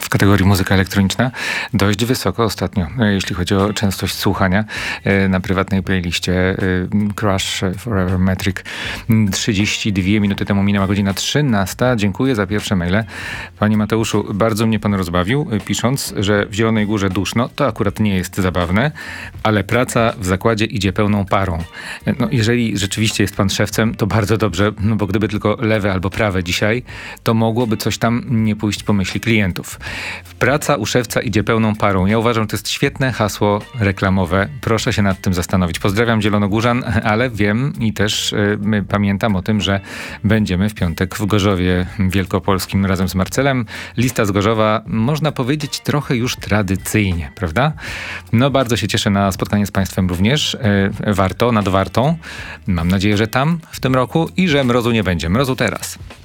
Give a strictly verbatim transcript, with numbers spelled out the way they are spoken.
w kategorii muzyka elektroniczna dość wysoko ostatnio, jeśli chodzi o częstość słuchania na prywatnej playliście Crush Forever Metric. trzydzieści dwie minuty temu minęła godzina trzynasta. Dziękuję za pierwsze maile. Panie Mateuszu, bardzo mnie pan rozbawił, pisząc, że w Zielonej Górze duszno. To akurat nie jest zabawne, ale praca w zakładzie idzie pełną parą. No, jeżeli rzeczywiście jest pan szewcem, to bardzo dobrze, no bo gdyby tylko lewe albo prawe dzisiaj, to mogłoby coś tam nie pójść po myśli klientów. Praca u szewca idzie pełną parą. Ja uważam, że to jest świetne hasło reklamowe. Proszę się nad tym zastanowić. Pozdrawiam Zielonogórzan, ale wiem i też y, pamiętam o tym, że będziemy w piątek w Gorzowie Wielkopolskim razem z Marcelem. Lista z Gorzowa, można powiedzieć, trochę już tradycyjnie, prawda? No bardzo się cieszę na spotkanie z państwem również. Y, warto, nad Wartą. Mam nadzieję, że tam w tym roku i że mrozu nie będzie. Mrozu teraz.